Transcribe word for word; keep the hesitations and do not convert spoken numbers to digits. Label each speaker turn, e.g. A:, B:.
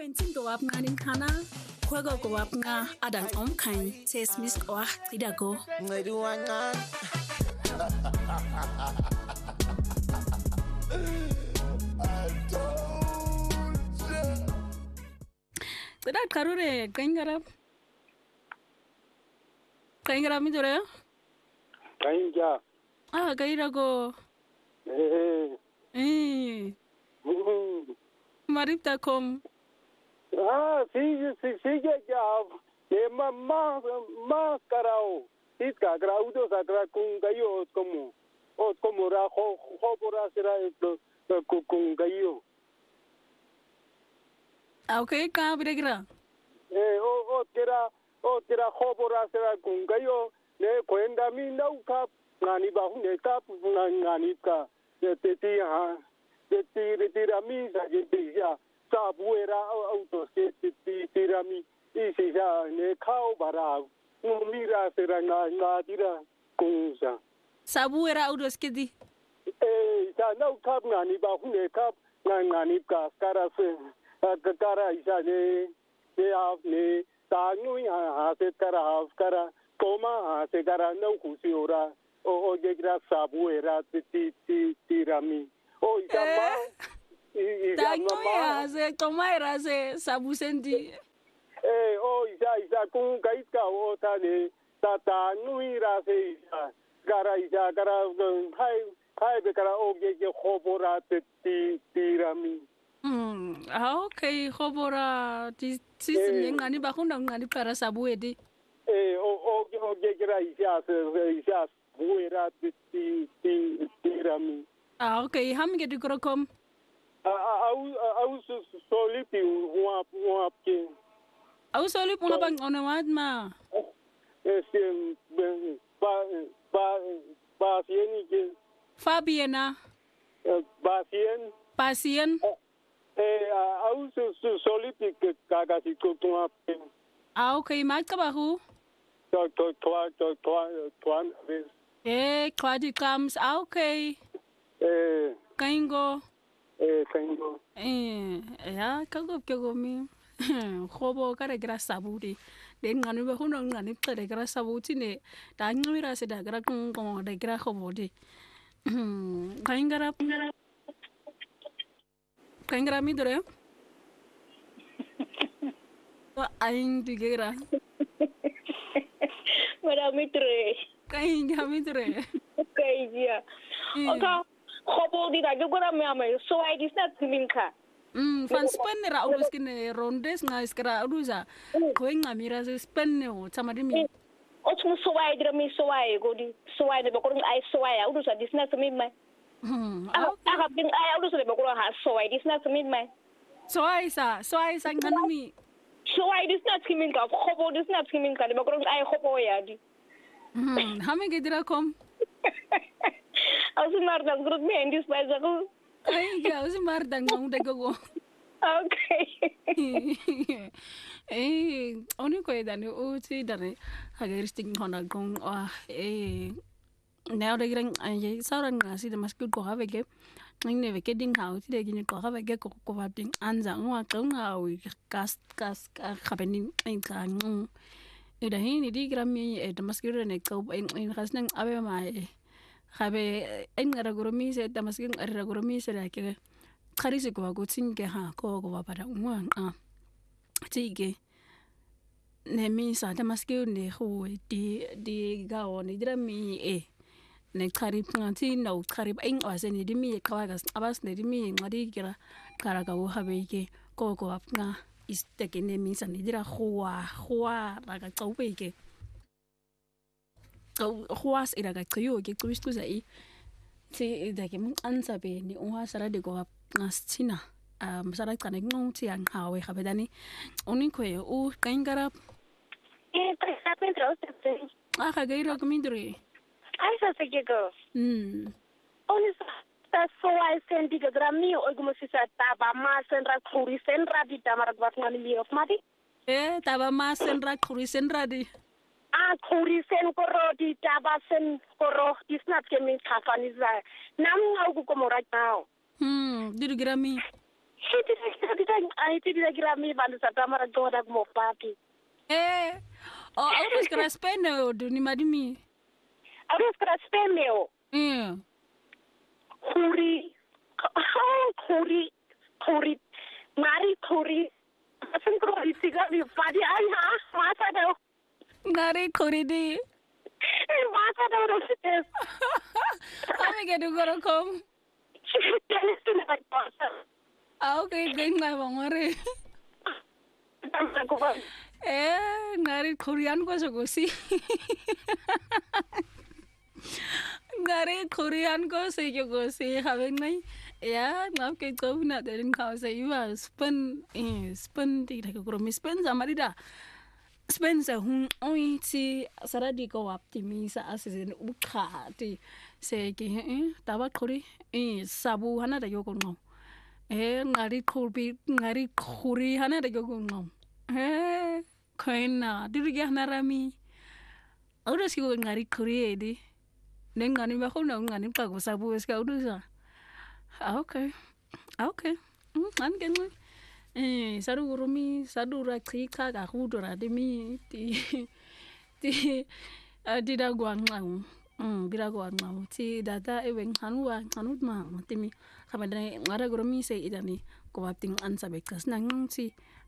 A: Kwentin go up nganin kana kwego go up nga adang omkan says miss kwa idago
B: Ngaiduangan.
A: Tara karure kaingara kaingara mi dore
C: Kainja.
A: ah kairago
C: Eh.
A: eh maripta kom
C: Ah, sí, sí, sí, ya, ya. Eh, más, más, más carao. Sí, carao, dos acra con gallo, como, o como ra, jo, jo, por hacer esto, con, con gallo.
A: okay ka bregra
C: Eh, o, o, tira, o, tira, jo, por hacer con gallo, ne, cuenta mi nauka, ngani bajo, ne, cap, ngani ka, de, de, de, ha, de, de, de, de, mi, sa, de, de, ya. Sabuera auto se tirami y se ya ne kao bara no mira será na na tira kunsa
A: sabu era audos kidi
C: eh ya no kap na ni ba hune kap na na ni ka kara se ka kara isa ne ne a ne ta nu ya ha se kara ha kara toma ha se kara no kusi ora o o je gra sabuera ti ti tirami o isa ma
A: Tango ya se toma era se sabu sendi.
C: Eh, oh, isa isa kung kait ka o tani tata nui ra se isa gara isa gara hai hai be gara o ge ge khobora te ti tirami.
A: Hmm, ah okay, khobora ti ti ngani ba khunda ngani para sabu edi.
C: Eh, o o ge o ge gara isa se isa buera te ti ti tirami.
A: Ah okay, ham ge dikrokom.
C: Au au solipi wa wa ke.
A: Au solip una bang ona wad ma.
C: Este ba ba ba sieni ke.
A: Fabiana.
C: Ba sien.
A: Pasien.
C: Eh au solipi ke kaga si ko tua.
A: Ah okay, mat ka ba hu?
C: To to to to to to
A: Eh, kwadi comes. Ah okay.
C: Eh
A: Kaingo.
C: eh tengo.
A: Eh, ya kago kego mi. Khobo kare gra sabudi. Den ngani be hono ngani kare gra sabuti ne. Da ngamira se da gra kong kong da gra khobodi. Kaingara. Kaingara mi dore. Wa aing digira.
D: Mara mitre.
A: Kainga mi dore.
D: Kaija. Oka khobo di da gora me ame so I dis not minka.
A: Mm, fan spenne ra udus kine rondes nga iskra udusa. Ko ngamira se spenne o tamadi mi.
D: Otu so I dira mi so I godi. So I de bakoro ai so I udusa dis not mi mai.
A: Hmm.
D: Ah, ah bin ai udusa de bakoro ha so I dis not mi mai.
A: So ai sa, so ai sa nganumi.
D: So I dis not minka khobo dis not minka de bakoro ai khobo ya di.
A: Hmm, hame gedira kom.
D: Aku mardan grup me endis baza ko.
A: Ay, ya, usi mardan ngong dago.
D: Okay.
A: Eh, oni ko edani uti dane hageristing hona gong ah eh now de grang ay sauran ngasi de maskul ko havege ngne veke ding ha uti de gini ko havege ko ko vating anza ngwa qonga wi kas kas khabenin en ka ngu ida hini di grami e de maskul ne ko en khasnang abe ma Habe en ragoromi se tamaskin ragoromi se la ke kharisi ko go tinge ha ko go ba para ngwan a tige ne mi sa tamaskin ne ho di di ga on dira mi e ne khari pnati no khari en o se ne di mi ka ga abas ne di mi ngadi kira kara ga ho habe ke ko go apna iste ke ne mi sa ne dira khoa khoa ra ga tsobe ke Huas ira ga qiyo ke qwisquza I ti da ke mun ansabe ni unwa sara de go ngasina um sara qana ngoti yang hawe khabedani unin ko e u kaingara
D: Eh, tá pentru asta.
A: ah ga ira ko mindre
D: Ai sa se ke go.
A: mm
D: Oni sa so I sendi ga grami o gumo si sa taba ma senra khuri senra di tamara gwa ngani mi of mati.
A: eh taba ma senra khuri senra di
D: Ah, khuri sen koro di taba sen koro di snap ke mi thafaniza. Nam ngau ku ko right now.
A: hmm diru grami
D: Shit, it is Teng ai ti dia kira mi bandu sata mara goda mo papi.
A: Eh. Oh, harus keras peno do ni madimi.
D: Harus keras peno.
A: Eh.
D: Kuri. Kuri. Kuri. Mari kuri. Asan kuri tiga mi padi ai ha. Masa do.
A: Ngari kuri di.
D: Masa do do sites.
A: Ame ke du goro kom. Ah, okay, geng ngai bangore. Eh, ngari Korean ko sogosi. Ngari Korean ko se yogosi having nai. Ya, ngap ke ko na den ka se iwa spin eh spin di ko gro mi spin zamari da. Spin se hun oi ti saradi ko optimi sa asisen ukha ti se ke eh tawa khori eh sabu hana da yo ko ngau. Eh ngari khurbi ngari khuri hana da yo ko ngau. Eh koina dirige hana rami. Ora si ko ngari khuri di. Nengani ba ko na ngani pa ko sabu es ka udusa. Ah, okay. Ah, okay. Mm, an gen eh saru rumi sadu ra khika ka hudura de mi ti ti di da gwanglang. Mm, bira gwanglang. Ti data e wen hanwa hanut ma ti mi khamada ngara rumi se idani ko apting an sabe kas nang ti